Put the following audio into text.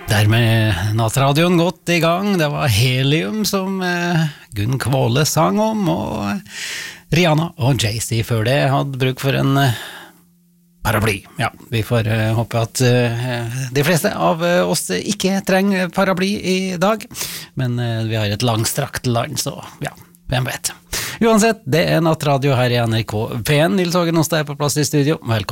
Dermed nattradioen gått i gang. Det var Helium som Gunn Kvåle sang om, og Rihanna og Jay-Z før det hadde bruk for en paraply. Ja, vi får håpe at de fleste av oss ikke trenger paraply i dag, men vi har et langstrakt land, så ja, hvem vet. Uansett, det nattradio her i NRK P1. Nils Åge Nostad på plass i studio. Velkommen.